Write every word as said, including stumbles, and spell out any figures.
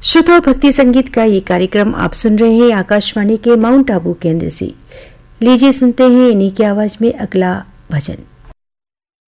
शुद्ध और भक्ति संगीत का ये कार्यक्रम आप सुन रहे हैं आकाशवाणी के माउंट आबू केंद्र से। लीजिए सुनते हैं इन्हीं की आवाज में अगला भजन।